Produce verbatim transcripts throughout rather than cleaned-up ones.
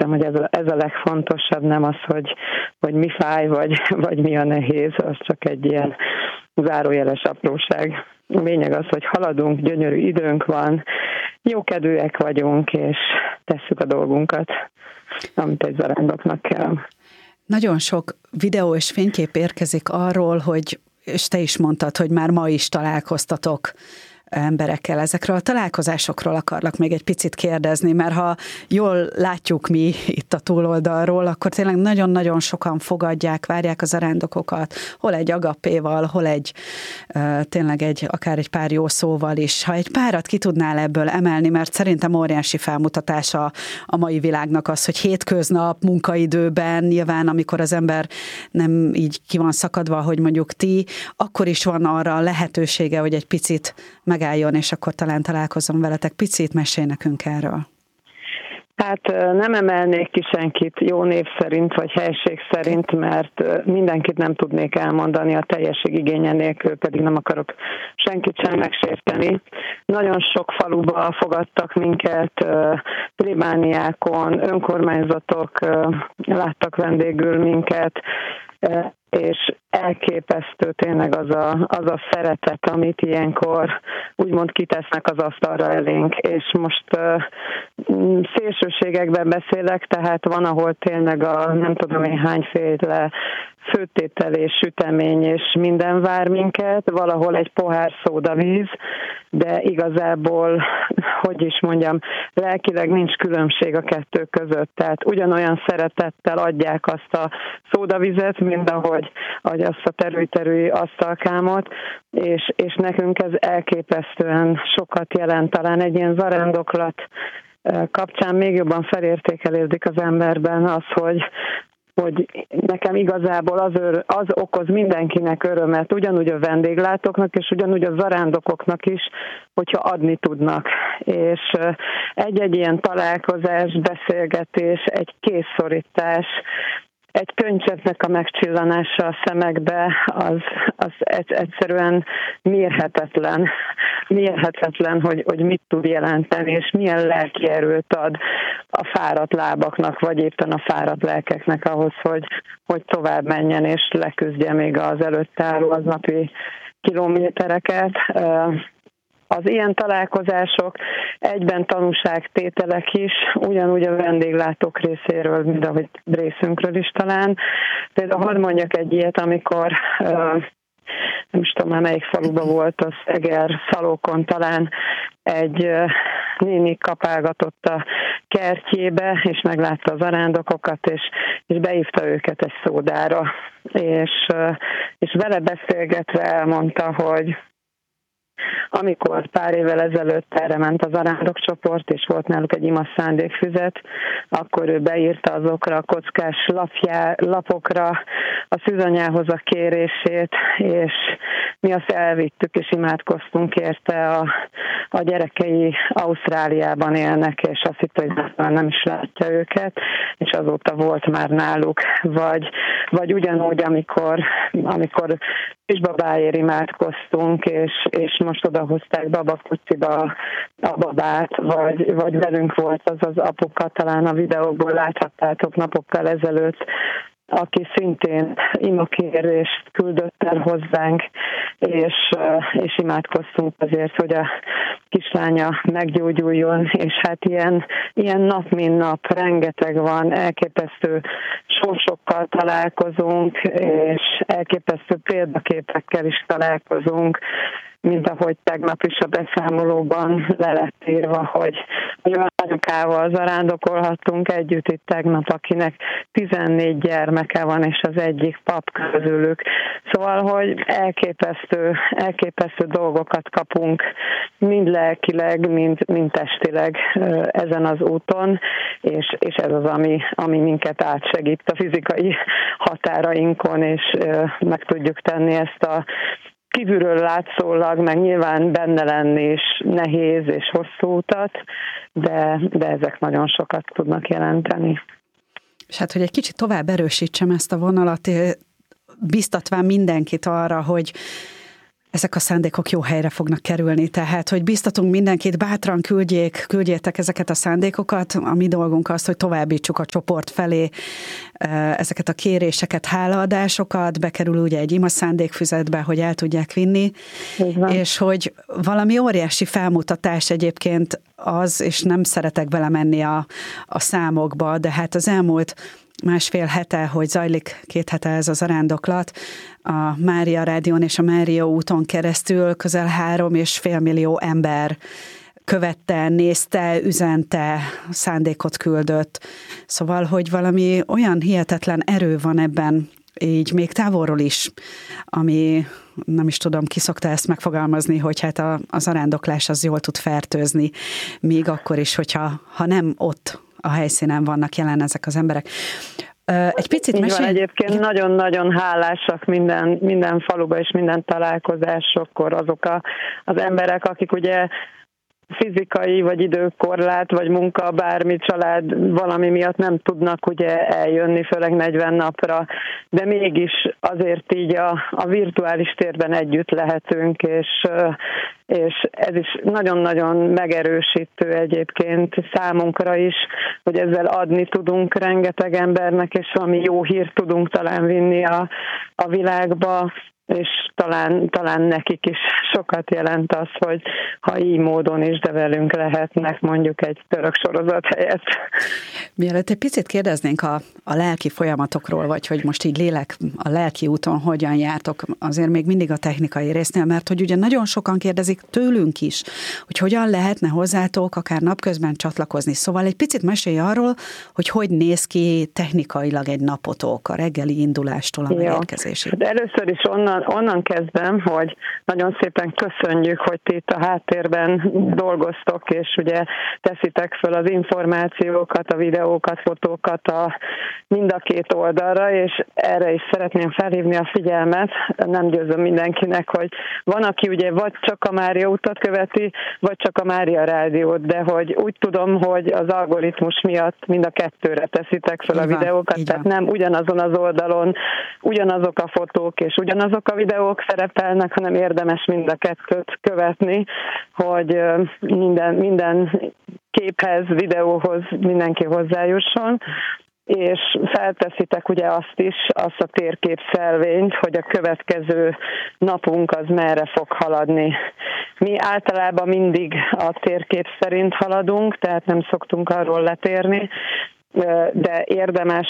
hiszem, hogy ez a, ez a legfontosabb, nem az, hogy, hogy mi fáj, vagy, vagy mi a nehéz, az csak egy ilyen zárójeles apróság. A lényeg az, hogy haladunk, gyönyörű időnk van, jókedvűek vagyunk, és tesszük a dolgunkat, amit egy zarándoknak kell. Nagyon sok videó és fénykép érkezik arról, hogy, és te is mondtad, hogy már ma is találkoztatok emberekkel. Ezekről a találkozásokról akarlak még egy picit kérdezni, mert ha jól látjuk mi itt a túloldalról, akkor tényleg nagyon-nagyon sokan fogadják, várják a zarándokokat, hol egy agapéval, hol egy tényleg egy, akár egy pár jó szóval is. Ha egy párat ki tudnál ebből emelni, mert szerintem óriási felmutatása a mai világnak az, hogy hétköznap, munkaidőben, nyilván amikor az ember nem így ki van szakadva, hogy mondjuk ti, akkor is van arra lehetősége, hogy egy picit megálljon, és akkor talán találkozom veletek. Picit mesélj nekünk erről. Hát nem emelnék ki senkit jó név szerint, vagy helység szerint, mert mindenkit nem tudnék elmondani a teljesség igénye nélkül, pedig nem akarok senkit sem megsérteni. Nagyon sok faluba fogadtak minket, plébániákon, önkormányzatok láttak vendégül minket, és elképesztő tényleg az a, az a szeretet, amit ilyenkor úgymond kitesznek az asztalra elénk. És most uh, szélsőségekben beszélek, tehát van, ahol tényleg a nem tudom én hányféle főtétel és sütemény és minden vár minket, valahol egy pohár szódavíz, de igazából, hogy is mondjam, lelkileg nincs különbség a kettő között. Tehát ugyanolyan szeretettel adják azt a szódavizet, mint ahogy, ahogy azt a terülterű asztalkámot, és, és nekünk ez elképesztően sokat jelent. Talán egy ilyen zarándoklat kapcsán még jobban felértékelődik az emberben az, hogy hogy nekem igazából az, ör, az okoz mindenkinek örömet, ugyanúgy a vendéglátóknak, és ugyanúgy a zarándokoknak is, hogyha adni tudnak. És egy-egy ilyen találkozás, beszélgetés, egy készszorítás, egy könycseppnek a megcsillanása a szemekbe, az, az egyszerűen mérhetetlen. Mérhetetlen, hogy, hogy mit tud jelenteni, és milyen lelki erőt ad a fáradt lábaknak, vagy éppen a fáradt lelkeknek ahhoz, hogy, hogy tovább menjen, és leküzdje még az előtt álló aznapi kilométereket. Az ilyen találkozások egyben tanúságtételek is, ugyanúgy a vendéglátók részéről, mint ahogy részünkről is talán. Például hadd mondjak egy ilyet, amikor nem is tudom már melyik faluban volt, az Eger Szalókon talán egy néni kapálgatott a kertjébe, és meglátta az zarándokokat, és, és beívta őket egy szódára. És, és vele beszélgetve elmondta, hogy amikor pár évvel ezelőtt erre ment a zarándokcsoport, és volt náluk egy ima szándékfüzet, akkor ő beírta azokra a kockás lapjá, lapokra a szűzanyához a kérését, és mi azt elvittük, és imádkoztunk érte. A, a gyerekei Ausztráliában élnek, és azt hitt, hogy nem is látja őket, és azóta volt már náluk. Vagy, vagy ugyanúgy, amikor, amikor kisbabáért imádkoztunk, és, és most odahozták babakuciba a babát, vagy, vagy velünk volt az az apuka, talán a videóból láthattátok napokkal ezelőtt, aki szintén imakérést küldött el hozzánk, és, és imádkoztunk azért, hogy a kislánya meggyógyuljon, és hát ilyen, ilyen nap, mint nap, rengeteg van, elképesztő sorsokkal találkozunk, és elképesztő példaképekkel is találkozunk, mint ahogy tegnap is a beszámolóban le lett írva, hogy olyan anyukával zarándokolhattunk együtt itt tegnap, akinek tizennégy gyermeke van, és az egyik pap közülük. Szóval, hogy elképesztő, elképesztő dolgokat kapunk, mind lelkileg, mind, mind testileg ezen az úton, és, és ez az, ami, ami minket átsegít a fizikai határainkon, és meg tudjuk tenni ezt a kívülről látszólag, meg nyilván benne lenni is nehéz és hosszú utat, de, de ezek nagyon sokat tudnak jelenteni. És hát, hogy egy kicsit tovább erősítsem ezt a vonalat, biztatván mindenkit arra, hogy ezek a szándékok jó helyre fognak kerülni, tehát, hogy biztatunk mindenkit, bátran küldjék, küldjétek ezeket a szándékokat, a mi dolgunk az, hogy továbbítsuk a csoport felé ezeket a kéréseket, hálaadásokat, bekerül ugye egy ima szándékfüzetbe, hogy el tudják vinni, és hogy valami óriási felmutatás egyébként az, és nem szeretek belemenni a, a számokba, de hát az elmúlt másfél hete, hogy zajlik két hete ez az arándoklat, a Mária Rádión és a Mária úton keresztül közel három és fél millió ember követte, nézte, üzente, szándékot küldött. Szóval, hogy valami olyan hihetetlen erő van ebben, így még távolról is, ami nem is tudom, ki szokta ezt megfogalmazni, hogy hát a, az arándoklás az jól tud fertőzni, még akkor is, hogyha ha nem ott a helyszínen vannak jelen ezek az emberek. Egy picit mesélj... Egyébként nagyon-nagyon hálásak minden, minden faluba és minden találkozásokkor azok a, az emberek, akik ugye fizikai, vagy időkorlát, vagy munka, bármi család valami miatt nem tudnak ugye eljönni, főleg negyven napra, de mégis azért így a, a virtuális térben együtt lehetünk, és, és ez is nagyon-nagyon megerősítő egyébként számunkra is, hogy ezzel adni tudunk rengeteg embernek, és valami jó hírt tudunk talán vinni a, a világba, és talán, talán nekik is sokat jelent az, hogy ha így módon is, de velünk lehetnek mondjuk egy török sorozat helyett. Mielőtt egy picit kérdeznénk a, a lelki folyamatokról, vagy hogy most így lélek a lelki úton hogyan jártok, azért még mindig a technikai résznél, mert hogy ugye nagyon sokan kérdezik tőlünk is, hogy hogyan lehetne hozzátok akár napközben csatlakozni. Szóval egy picit mesélj arról, hogy hogy néz ki technikailag egy napotok a reggeli indulástól a megérkezésig. De először is onnan Onnan kezdem, hogy nagyon szépen köszönjük, hogy ti itt a háttérben dolgoztok, és ugye teszitek föl az információkat, a videókat, fotókat a, mind a két oldalra, és erre is szeretném felhívni a figyelmet. Nem győzöm mindenkinek, hogy van, aki ugye vagy csak a Mária utat követi, vagy csak a Mária Rádiót, de hogy úgy tudom, hogy az algoritmus miatt mind a kettőre teszitek föl a videókat, tehát nem ugyanazon az oldalon ugyanazok a fotók és ugyanazok a videók szerepelnek, hanem érdemes mind a kettőt követni, hogy minden, minden képhez, videóhoz mindenki hozzájusson, és felteszitek ugye azt is, azt a térképszelvényt, hogy a következő napunk az merre fog haladni. Mi általában mindig a térkép szerint haladunk, tehát nem szoktunk arról letérni, de érdemes,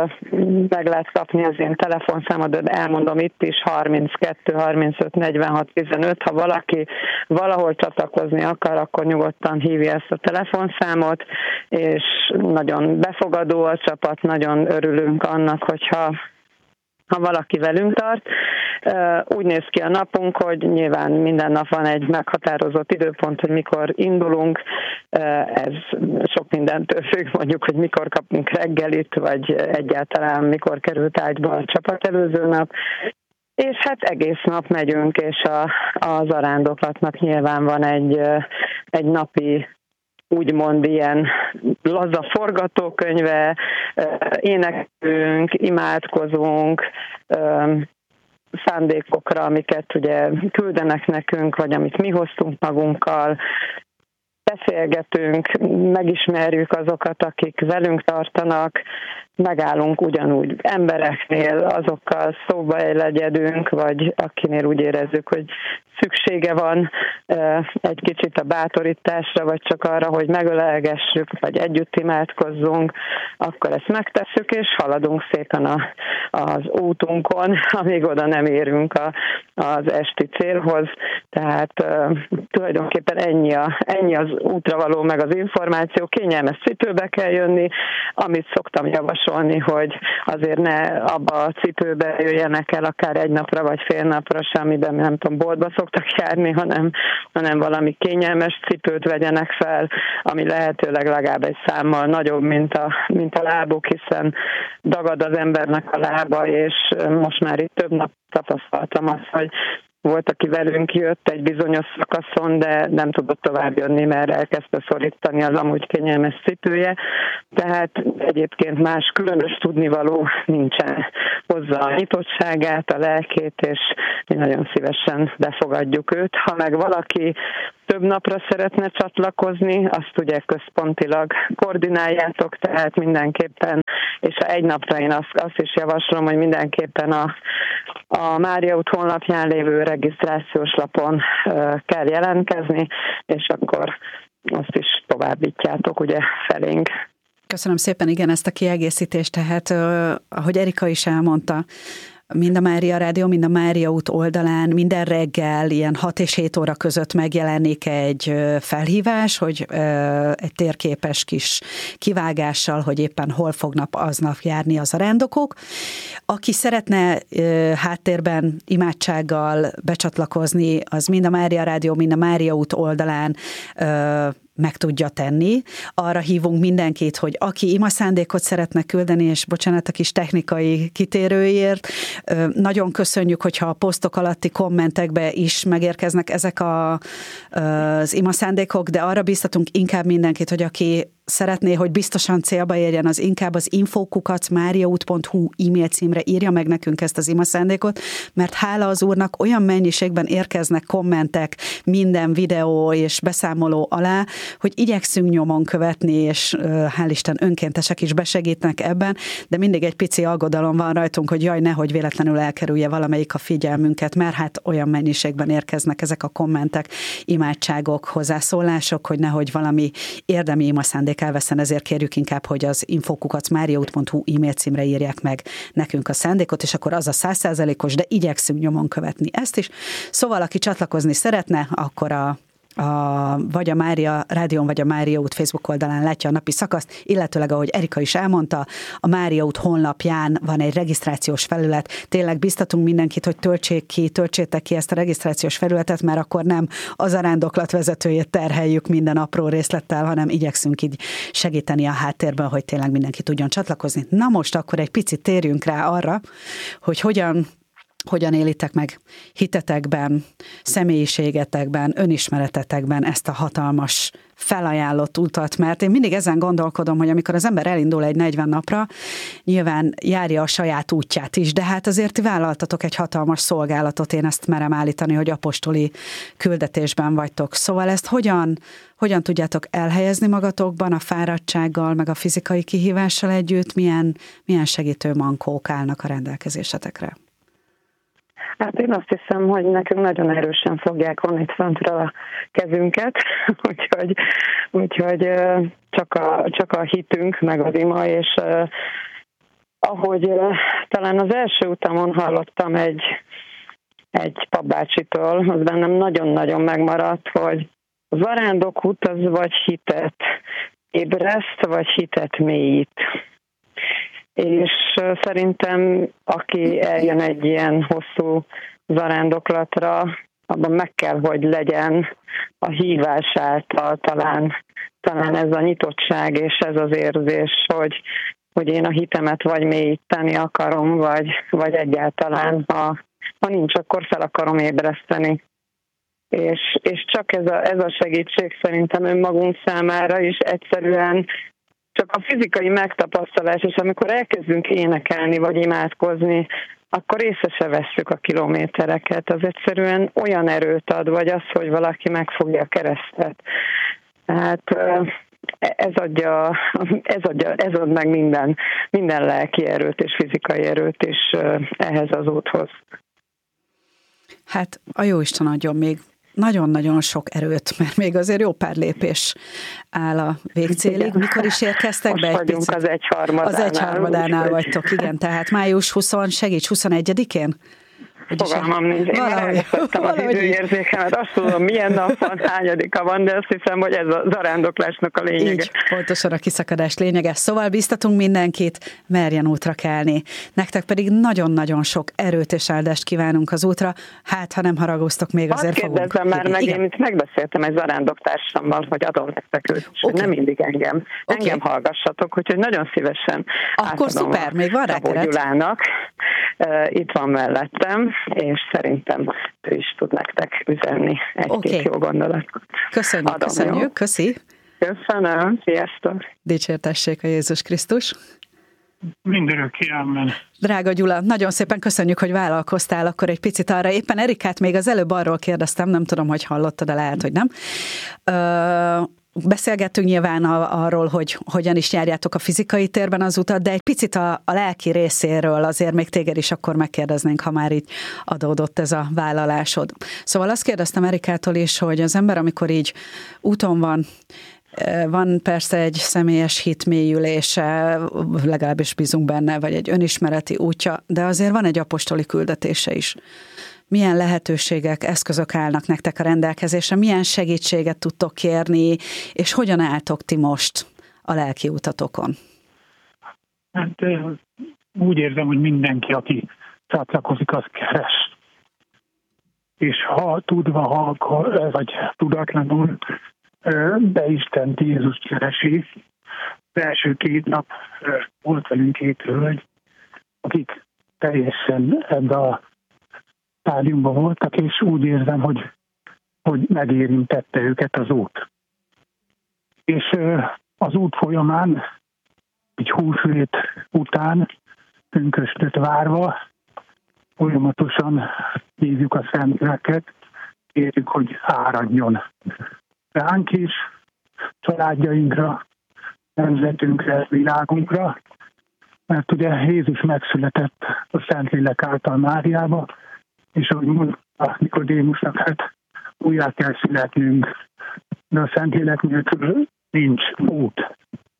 meg lehet kapni az én telefonszámot, de elmondom itt is harminckettő harmincöt negyvenhat tizenöt, ha valaki valahol csatlakozni akar, akkor nyugodtan hívja ezt a telefonszámot, és nagyon befogadó a csapat, nagyon örülünk annak, hogyha ha valaki velünk tart. Úgy néz ki a napunk, hogy nyilván minden nap van egy meghatározott időpont, hogy mikor indulunk. Ez sok mindentől függ, mondjuk, hogy mikor kapunk reggelit, vagy egyáltalán mikor került ágyba a csapat előző nap. És hát egész nap megyünk, és a, az arándoklatnak nyilván van egy, egy napi, úgymond ilyen laza forgatókönyve, énekelünk, imádkozunk, szándékokra, amiket ugye küldenek nekünk, vagy amit mi hoztunk magunkkal, beszélgetünk, megismerjük azokat, akik velünk tartanak, megállunk ugyanúgy embereknél, azokkal szóba legyedünk, vagy akinél úgy érezzük, hogy szüksége van egy kicsit a bátorításra, vagy csak arra, hogy megölelgessük, vagy együtt imádkozzunk, akkor ezt megtesszük, és haladunk szépen a, az útunkon, amíg oda nem érünk a, az esti célhoz. Tehát uh, tulajdonképpen ennyi, a, ennyi az útra való, meg az információ. Kényelmes cipőbe kell jönni, amit szoktam javasolni, hogy azért ne abba a cipőbe jöjjenek el akár egy napra, vagy fél napra sem, amiben nem tudom, boltba szoktak járni, hanem, hanem valami kényelmes cipőt vegyenek fel, ami lehetőleg legalább egy számmal nagyobb, mint a, mint a lábuk, hiszen dagad az embernek a lába, és most már itt több nap tapasztaltam azt, hogy volt, aki velünk jött egy bizonyos szakaszon, de nem tudott tovább jönni, mert elkezdte szorítani az amúgy kényelmes cipője. Tehát egyébként más különös tudnivaló nincsen. Hozza a nyitottságát, a lelkét, és mi nagyon szívesen befogadjuk őt. Ha meg valaki több napra szeretne csatlakozni, azt ugye központilag koordináljátok, tehát mindenképpen, és ha egy napra én azt, azt is javaslom, hogy mindenképpen a, a Mária út honlapján lévő regisztrációs lapon uh, kell jelentkezni, és akkor azt is továbbítjátok ugye felénk. Köszönöm szépen, igen, ezt a kiegészítést, tehát uh, ahogy Erika is elmondta, mind a Mária Rádió, mind a Mária út oldalán minden reggel ilyen hat és hét óra között megjelenik egy felhívás, hogy egy térképes kis kivágással, hogy éppen hol fognak aznap járni az arándokok. Aki szeretne háttérben imádsággal becsatlakozni, az mind a Mária Rádió, mind a Mária út oldalán meg tudja tenni. Arra hívunk mindenkit, hogy aki imaszándékot szeretne küldeni, és bocsánat a kis technikai kitérőért, nagyon köszönjük, hogyha a posztok alatti kommentekbe is megérkeznek ezek a, az imaszándékok, de arra biztatunk inkább mindenkit, hogy aki szeretné, hogy biztosan célba érjen, az inkább az info kukac máriaút pont hu e-mail címre írja meg nekünk ezt az imaszándékot, mert hála az Úrnak olyan mennyiségben érkeznek kommentek minden videó és beszámoló alá, hogy igyekszünk nyomon követni, és hál' Isten önkéntesek is besegítnek ebben, de mindig egy pici aggodalom van rajtunk, hogy jaj, nehogy véletlenül elkerülje valamelyik a figyelmünket, mert hát olyan mennyiségben érkeznek ezek a kommentek, imádságok, hozzászólások, hogy nehogy valami érdemi imaszándék elveszen, ezért kérjük inkább, hogy az info kukac máriaút pont hu e-mail címre írják meg nekünk a szándékot, és akkor az a száz százalékos, de igyekszünk nyomon követni ezt is. Szóval, aki csatlakozni szeretne, akkor a A, vagy a Mária Rádión, vagy a Mária út Facebook oldalán látja a napi szakaszt, illetőleg, ahogy Erika is elmondta, a Mária út honlapján van egy regisztrációs felület. Tényleg biztatunk mindenkit, hogy töltsék ki, töltsétek ki ezt a regisztrációs felületet, mert akkor nem az arándoklat vezetőjét terheljük minden apró részlettel, hanem igyekszünk így segíteni a háttérben, hogy tényleg mindenki tudjon csatlakozni. Na most akkor egy picit térjünk rá arra, hogy hogyan Hogyan élitek meg hitetekben, személyiségetekben, önismeretetekben ezt a hatalmas felajánlott utat, mert én mindig ezen gondolkodom, hogy amikor az ember elindul egy negyven napra, nyilván járja a saját útját is, de hát azért ti vállaltatok egy hatalmas szolgálatot, én ezt merem állítani, hogy apostoli küldetésben vagytok. Szóval ezt hogyan, hogyan tudjátok elhelyezni magatokban a fáradtsággal, meg a fizikai kihívással együtt, milyen, milyen segítő mankók állnak a rendelkezésetekre? Hát én azt hiszem, hogy nekünk nagyon erősen fogják vonni föntre a kezünket, úgyhogy, úgyhogy csak, a, csak a hitünk, meg az ima, és uh, ahogy uh, talán az első utamon hallottam egy, egy papbácsitól, az bennem nagyon-nagyon megmaradt, hogy az arándokút az vagy hitet ébreszt, vagy hitet mélyít. És szerintem, aki eljön egy ilyen hosszú zarándoklatra, abban meg kell, hogy legyen a hívás által talán, talán ez a nyitottság és ez az érzés, hogy, hogy én a hitemet vagy mélyíteni akarom, vagy, vagy egyáltalán, ha, ha nincs, akkor fel akarom ébreszteni. És, és csak ez a, ez a segítség szerintem önmagunk számára is egyszerűen csak a fizikai megtapasztalás, és amikor elkezdünk énekelni, vagy imádkozni, akkor észre se vesszük a kilométereket. Az egyszerűen olyan erőt ad, vagy az, hogy valaki megfogja a keresztet. Tehát ez adja, ez adja, ez ad meg minden, minden lelki erőt és fizikai erőt is ehhez az úthoz. Hát a Jóisten adjon még nagyon-nagyon sok erőt, mert még azért jó pár lépés áll a végcélig. Mikor is érkeztek most be? Egy vagyunk picit? az egyharmadánál. Az egyharmadánál vagytok, igen. Tehát május huszadika, segíts, huszonegyedikén? Fogalmam nincs. Én már elvesztettem az időérzékemet. Azt tudom, milyen nap van, hányadika van, de azt hiszem, hogy ez a zarándoklásnak a lényege. Így, pontosan a kiszakadás lényege. Szóval biztatunk mindenkit, merjen útra kelni. Nektek pedig nagyon-nagyon sok erőt és áldást kívánunk az útra. Hát, ha nem haragoztok, még Azt azért fogunk. kérdezzem már meg, igen. Én itt megbeszéltem egy zarándoktársammal, hogy adom nektek őt, és okay. Nem mindig engem. Okay. Engem hallgassatok, úgyhogy nagyon szívesen akkor szuper, még van rá keret. Gyulának. itt van mellettem, és szerintem ő is tud nektek üzenni egy-két okay. jó gondolatot. Köszönjük, Adom, köszönjük, jó? Köszi. Köszönöm, sziasztok. Dicsértessék a Jézus Krisztus. Mindörökké, amen. Drága Gyula, nagyon szépen köszönjük, hogy vállalkoztál akkor egy picit arra. Éppen Erikát még az előbb arról kérdeztem, nem tudom, hogy hallottad, de lehet, hogy nem. Ö, beszélgettünk nyilván a, arról, hogy hogyan is járjátok a fizikai térben az utat, de egy picit a, a lelki részéről azért még téged is akkor megkérdeznénk, ha már így adódott ez a vállalásod. Szóval azt kérdeztem Erikától is, hogy az ember, amikor így úton van, van persze egy személyes hitmélyülése, legalábbis bízunk benne, vagy egy önismereti útja, de azért van egy apostoli küldetése is. Milyen lehetőségek, eszközök állnak nektek a rendelkezésre, milyen segítséget tudtok kérni, és hogyan álltok ti most a lelki utatokon? Hát úgy érzem, hogy mindenki, aki csatlakozik, az keres. És ha tudva, ha, vagy tudatlanul, de Isten Jézus keresi. Az első két nap volt velünk két hölgy, akik teljesen ebbe a stádiumban voltak, és úgy érzem, hogy, hogy megérintette őket az út. És az út folyamán, egy húsvét után, pünköstöt várva, folyamatosan hívjuk a szentléleket, kérjük, hogy áradjon ránk is, családjainkra, nemzetünkre, világunkra, mert ugye Jézus megszületett a Szentlélek által Máriába, és ahogy mondta Nikodémusnak, hát újjá kell születnünk, de a Szentlélek nélkül nincs út.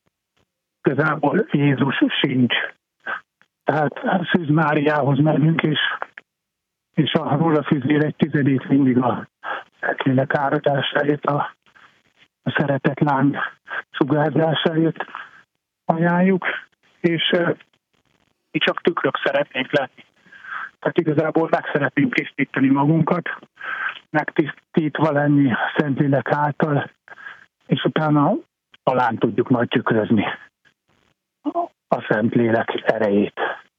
Közából Jézus sincs. Tehát Szűz Máriához megyünk, és, és a rózsafűzér egy tizedét mindig a Szentlélek áradásáért, a a szeretet láng sugárzásáért ajánljuk, és uh, mi csak tükrök szeretnénk lenni. Tehát igazából meg szeretnénk tisztítani magunkat, megtisztítva lenni a Szentlélek által, és utána talán tudjuk majd tükrözni a Szentlélek erejét.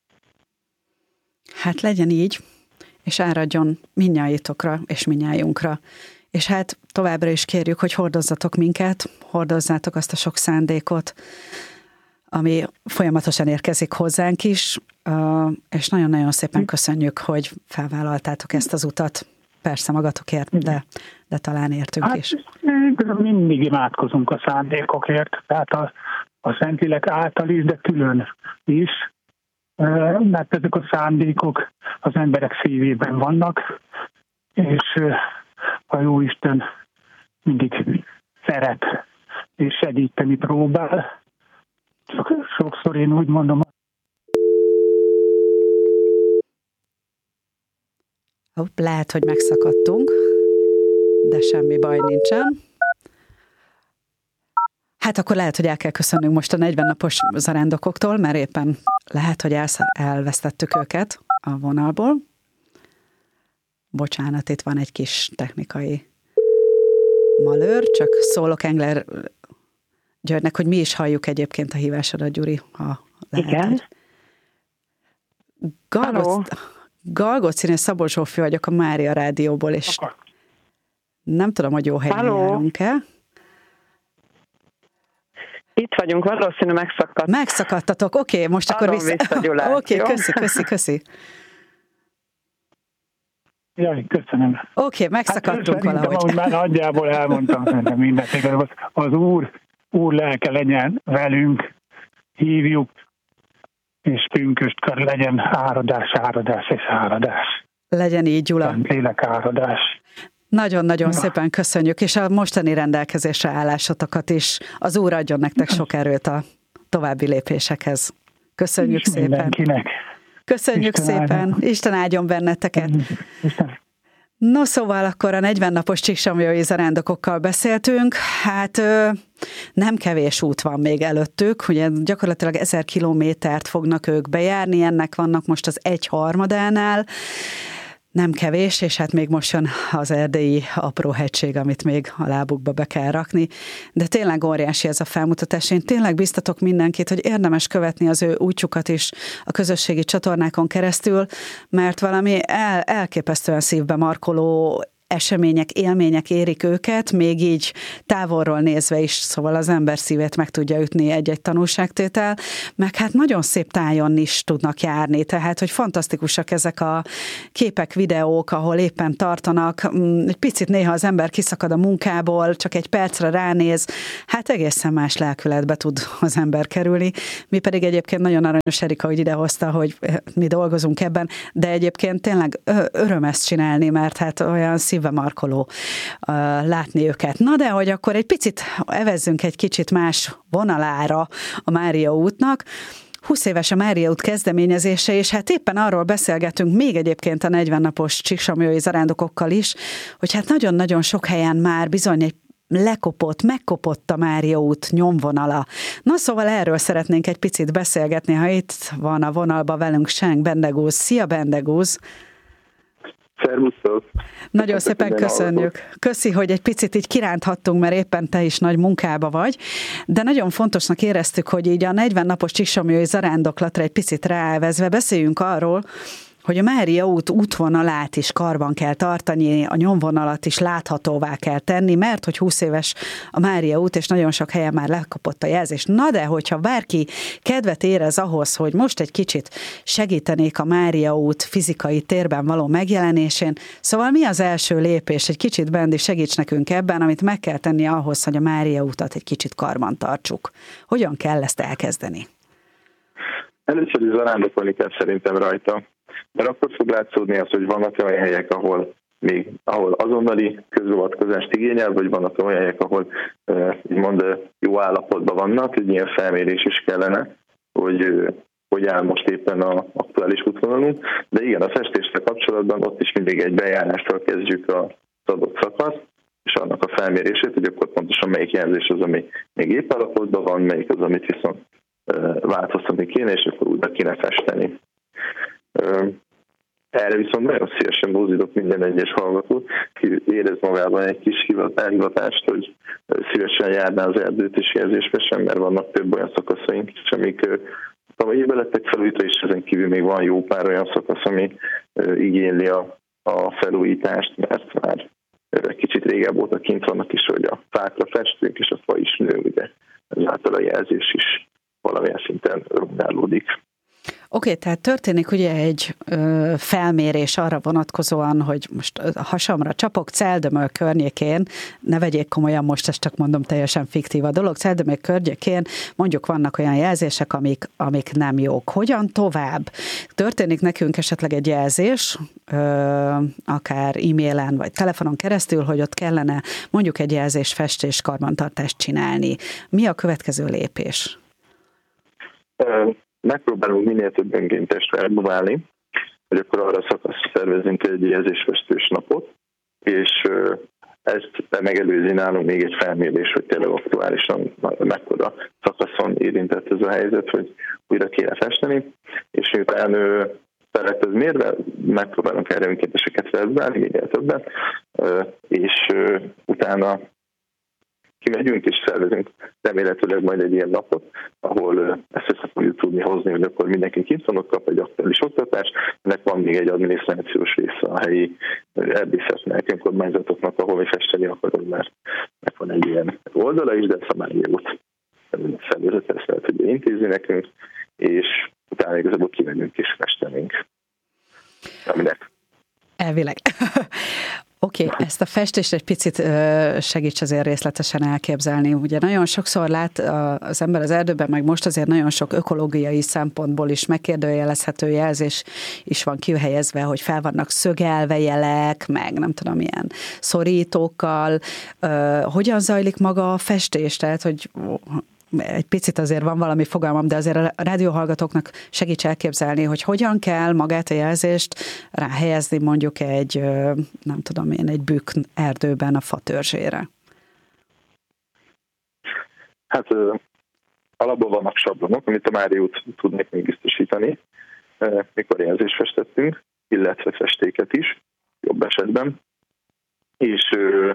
Hát legyen így, és áradjon mindnyájitokra és mindnyájunkra. És hát továbbra is kérjük, hogy hordozzatok minket, hordozzátok azt a sok szándékot, ami folyamatosan érkezik hozzánk is, és nagyon-nagyon szépen köszönjük, hogy felvállaltátok ezt az utat. Persze magatokért, de, de talán értünk hát, is. Mindig imádkozunk a szándékokért, tehát a, a Szentlélek által is, de külön is, mert ezek a szándékok az emberek szívében vannak, és a Jóisten mindig szeret és segíteni próbál. Csak sokszor én úgy mondom. Hopp, lehet, hogy megszakadtunk, de semmi baj nincsen. Hát akkor lehet, hogy el kell köszönnünk most a negyven napos zarándokoktól, mert éppen lehet, hogy elsz- elvesztettük őket a vonalból. Bocsánat, itt van egy kis technikai malőr, csak szólok Engler Györgynek, hogy mi is halljuk egyébként a hívásodat, Gyuri, ha lehet. Igen. Galgocin és Szabó Zsófi vagyok a Mária Rádióból, és Akkor. nem tudom, hogy jó helyen járunk-e. Itt vagyunk, valószínű megszakadt. Megszakadtatok, oké, okay, most Adom akkor vissza. vissza Oké, okay, köszi, köszi, köszi. Jaj, köszönöm. Oké, okay, megszakadtunk hát, valahogy. Ahogy már nagyjából elmondtam, szerintem mindent. Az Úr, Úr lelke legyen velünk, hívjuk, és pünköstkor legyen áradás, áradás és áradás. Legyen így, Gyula. Lélek áradás. Nagyon-nagyon ja. szépen köszönjük, és a mostani rendelkezésre állásotokat is. Az Úr adjon nektek sok erőt a további lépésekhez. Köszönjük és szépen. Mindenkinek. Köszönjük Isten szépen. Áldjon. Isten áldjon benneteket. Isten. No, szóval akkor a negyven napos csíksamjói zarándokokkal beszéltünk. Hát nem kevés út van még előttük, ugye gyakorlatilag ezer kilométert fognak ők bejárni, ennek vannak most az egy harmadánál. nem kevés, és hát még most jön az erdélyi apró hegység, amit még a lábukba be kell rakni, de tényleg óriási ez a felmutatás. Én tényleg biztatok mindenkit, hogy érdemes követni az ő útjukat is a közösségi csatornákon keresztül, mert valami el, elképesztően szívbe markoló események, élmények érik őket, még így távolról nézve is, szóval az ember szívét meg tudja ütni egy-egy tanulságtétel, meg hát nagyon szép tájon is tudnak járni, tehát, hogy fantasztikusak ezek a képek, videók, ahol éppen tartanak, egy picit néha az ember kiszakad a munkából, csak egy percre ránéz, hát egészen más lelkületbe tud az ember kerülni. Mi pedig egyébként nagyon aranyos Erika, hogy idehozta, hogy mi dolgozunk ebben, de egyébként tényleg öröm ezt csinálni, mert hát olyan szív markoló uh, látni őket. Na de, hogy akkor egy picit evezzünk egy kicsit más vonalára a Mária útnak. húsz éves a Mária út kezdeményezése, és hát éppen arról beszélgetünk még egyébként a negyven napos csíksamjói zarándokokkal is, hogy hát nagyon-nagyon sok helyen már bizony egy lekopott, megkopott a Mária út nyomvonala. Na szóval erről szeretnénk egy picit beszélgetni, ha itt van a vonalban velünk Senk Bendegúz. Szia Bendegúz! Szervusztok! Nagyon szépen köszönjük. Köszi, hogy egy picit így kiránthattunk, mert éppen te is nagy munkába vagy, de nagyon fontosnak éreztük, hogy így a negyven napos csíksamjói zarándoklatra egy picit ráelvezve beszéljünk arról, hogy a Mária út útvonalát is karban kell tartani, a nyomvonalat is láthatóvá kell tenni, mert hogy húsz éves a Mária út, és nagyon sok helyen már lekapott a jelzés. Na de, hogyha bárki kedvet érez ahhoz, hogy most egy kicsit segítenék a Mária út fizikai térben való megjelenésén, szóval mi az első lépés? Egy kicsit, Bendi, segíts nekünk ebben, amit meg kell tenni ahhoz, hogy a Mária utat egy kicsit karban tartsuk. Hogyan kell ezt elkezdeni? Először is zarándokolni kell szerintem rajta. Mert akkor fog látszódni az, hogy vannak olyan helyek, ahol még ahol azonnali közbeavatkozást igényel, vagy vannak olyan helyek, ahol mond jó állapotban vannak, egy ilyen felmérés is kellene, hogy hogy áll most éppen az aktuális útvonalunk. De igen, a festéssel kapcsolatban ott is mindig egy bejárással kezdjük az adott szakasz, és annak a felmérését, hogy akkor pontosan melyik jelzés az, ami még épp állapotban van, melyik az, amit viszont változtatni kéne, és akkor újra kéne festeni. Erre viszont nagyon szívesen bózítok minden egyes hallgatót, ki érez magában egy kis elhivatást, hogy szívesen járná az erdőt és jelzésfesen, mert vannak több olyan szakaszaink is, amik tavalyi lettek felújítva, és ezen kívül még van jó pár olyan szakasz, ami igényli a, a felújítást, mert már kicsit régebb óta kint vannak is, hogy a fákra festünk, és a fa is nő, ugye ezáltal a jelzés is valamilyen szinten rongálódik. Oké, okay, tehát történik ugye egy ö, felmérés arra vonatkozóan, hogy most a hasamra csapok Celdömöl környékén, ne vegyék komolyan, most ezt csak mondom, teljesen fiktív a dolog, Celdömöl környékén mondjuk vannak olyan jelzések, amik, amik nem jók. Hogyan tovább? Történik nekünk esetleg egy jelzés, ö, akár e-mailen vagy telefonon keresztül, hogy ott kellene mondjuk egy jelzés festés karbantartást csinálni. Mi a következő lépés? Megpróbálunk minél több önkéntest elbuválni, hogy akkor arra szakaszra szervezünk egy jelzésfestős napot, és ezt megelőzi nálunk még egy felmérés, hogy tényleg aktuálisan mekkora szakaszon érintett ez a helyzet, hogy újra kéne festeni, és miután felett ez mérve, megpróbálunk erre önkénteseket felbuválni, minél többen, és utána kimegyünk és szervezünk remélhetőleg majd egy ilyen napot, ahol ezt össze fogjuk tudni hozni, hogy akkor mindenki kint van, ott kap egy aktuális oktatást, ennek van még egy adminisztrációs része a helyi erdészetnek, önkormányzatoknak, ahol mi festeni akarunk, mert meg van egy ilyen oldala is, de ezt a Mária út szervezet ezt lehet tudja intézni nekünk, és utána igazából kimegyünk és festenénk. Aminek. Elvileg. Oké, okay, ezt a festést egy picit segíts azért részletesen elképzelni. Ugye nagyon sokszor lát az ember az erdőben, meg most azért nagyon sok ökológiai szempontból is megkérdőjelezhető jelzés is van kihelyezve, hogy fel vannak szögelve jelek, meg nem tudom, ilyen szorítókkal. Hogyan zajlik maga a festés? Tehát, hogy egy picit azért van valami fogalmam, de azért a rádióhallgatóknak segíts elképzelni, hogy hogyan kell magát a jelzést ráhelyezni mondjuk egy, nem tudom én, egy bükk erdőben a fa törzsére. Hát alapból vannak sablonok, amit a Mária út tud nekünk biztosítani, mikor jelzést festettünk, illetve festéket is. esetben. És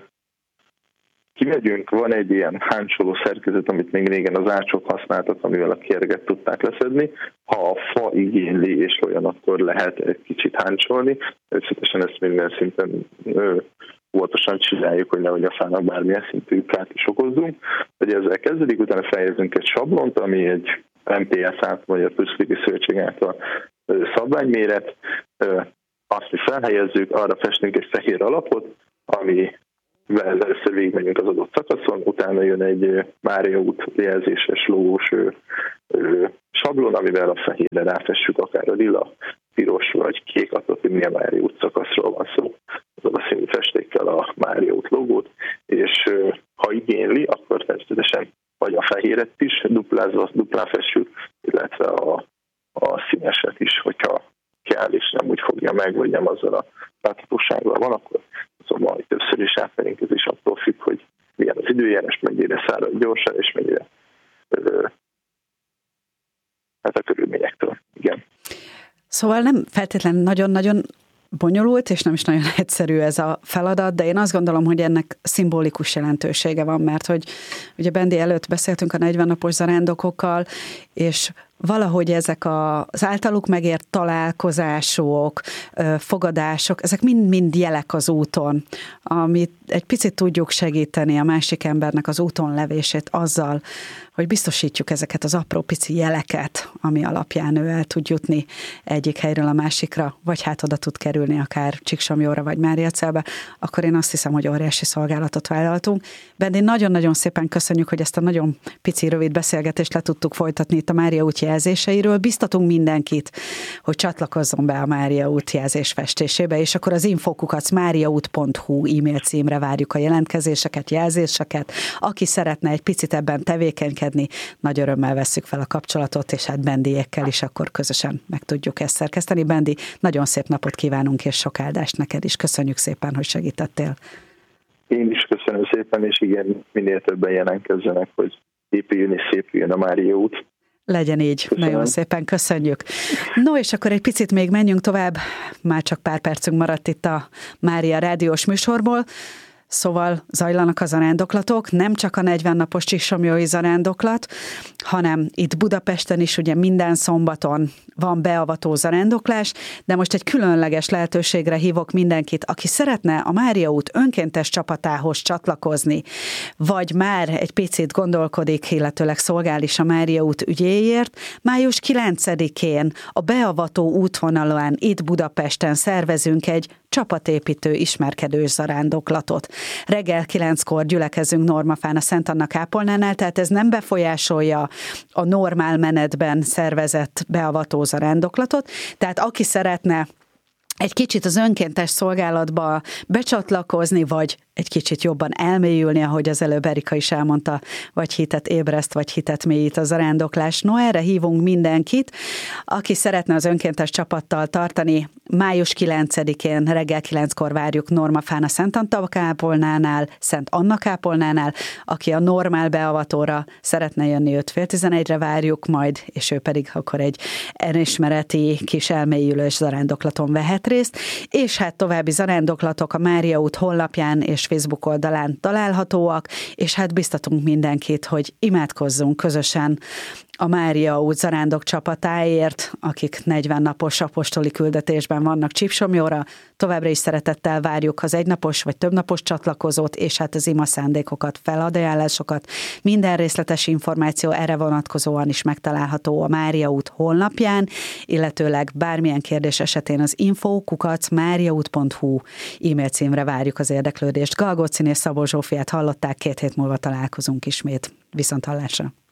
kimegyünk, van egy ilyen háncsoló szerkezet, amit még régen az ácsok használtak, amivel a kérget tudták leszedni. Ha a fa igényli és olyan, akkor lehet egy kicsit háncsolni. Természetesen ezt minden szinten óvatosan csináljuk, hogy nehogy a fának bármilyen szintű kárt is okozzunk. Hogy ezzel kezdődik, utána feljegyzünk egy sablont, ami egy em pé es át, vagy a Tüzslipi Szövetség által szabványméret. Azt mi felhelyezzük, arra festünk egy fehér alapot, ami először végigmegyünk az adott szakaszon, utána jön egy Mária út jelzéses logós sablon, amivel a fehérre ráfessük akár a lila, piros vagy kék, attól, hogy milyen Mária út szakaszról van szó, az a színű festékkel a Mária út logót, és ha igényli, akkor természetesen vagy a fehéret is duplázva, duplán fessük, illetve a, a színeset is, hogyha kell, és nem úgy fogja meg, vagy nem azzal a láthatósággal van, akkor azonban hogy többször is átverünk, ez is attól függ, hogy milyen az időjárás, mennyire szárad gyorsan, és mennyire ö, hát a körülményektől. Igen. Szóval nem feltétlenül nagyon-nagyon bonyolult, és nem is nagyon egyszerű ez a feladat, de én azt gondolom, hogy ennek szimbolikus jelentősége van, mert hogy ugye Bendi előtt beszéltünk a negyven napos zarándokokkal, és valahogy ezek az általuk megért találkozások, fogadások, ezek mind-mind jelek az úton, amit egy picit tudjuk segíteni a másik embernek az úton levését azzal, hogy biztosítjuk ezeket az apró pici jeleket, ami alapján ő el tud jutni egyik helyről a másikra, vagy hát oda tud kerülni akár Csíksomlyóra, vagy Máriacelbe, akkor én azt hiszem, hogy óriási szolgálatot vállaltunk. Bendi, nagyon-nagyon szépen köszönjük, hogy ezt a nagyon pici, rövid beszélgetést le tudtuk folytatni itt a Mária út jelzéseiről. Biztatunk mindenkit, hogy csatlakozzon be a Mária út jelzés festésébe, és akkor az infokukac máriaút pont hu e-mail címre várjuk a jelentkezéseket, jelzéseket. Aki szeretne egy picit ebben tevékenykedni, nagy örömmel vesszük fel a kapcsolatot, és hát Bendiékkel is akkor közösen meg tudjuk ezt szerkeszteni. Bendi, nagyon szép napot kívánunk, és sok áldást neked is. Köszönjük szépen, hogy segítettél. Én is köszönöm szépen, és igen, minél többen jelentkezzenek, hogy épüljön és szépüljön a Mária út. Legyen így. Köszönöm. Nagyon szépen köszönjük. No, és akkor egy picit még menjünk tovább. Már csak pár percünk maradt itt a Mária rádiós műsorból. Szóval zajlanak a zarándoklatok, nem csak a negyven napos csíksomlyói zarándoklat, hanem itt Budapesten is ugye minden szombaton van beavató zarándoklás, de most egy különleges lehetőségre hívok mindenkit, aki szeretne a Mária út önkéntes csapatához csatlakozni, vagy már egy picit gondolkodik, illetőleg szolgál is a Mária út ügyéért. Május kilencedikén a beavató útvonalán itt Budapesten szervezünk egy csapatépítő ismerkedős zarándoklatot. Reggel kilenckor gyülekezünk Normafán a Szent Anna kápolnánál, tehát ez nem befolyásolja a normál menetben szervezett beavató zarándoklatot, tehát aki szeretne egy kicsit az önkéntes szolgálatba becsatlakozni, vagy egy kicsit jobban elmélyülni, ahogy az előbb Erika is elmondta, vagy hitet ébreszt, vagy hitet mélyít a zarándoklás. No, erre hívunk mindenkit, aki szeretne az önkéntes csapattal tartani. Május kilencedikén reggel kilenckor várjuk Normafán a Szent Anna kápolnánál, Szent Anna kápolnánál, aki a normál beavatóra szeretne jönni, öt fél tizenegyre várjuk majd, és ő pedig akkor egy önismereti kis elmélyülős zarándoklaton vehet részt, és hát további zarándoklatok a Mária út honlapján és Facebook oldalán találhatóak, és hát biztatunk mindenkit, hogy imádkozzunk közösen a Mária út zarándok csapatáért, akik negyven napos apostoli küldetésben vannak Csíksomlyóra. Továbbra is szeretettel várjuk az egynapos vagy többnapos csatlakozót, és hát az ima szándékokat, feladajánlásokat. Minden részletes információ erre vonatkozóan is megtalálható a Mária út honlapján, illetőleg bármilyen kérdés esetén az info kukac máriaút pont hu e-mail címre várjuk az érdeklődést. Galgócin és Szabó Zsófiát hallották, két hét múlva találkozunk ismét. Viszont hallásra!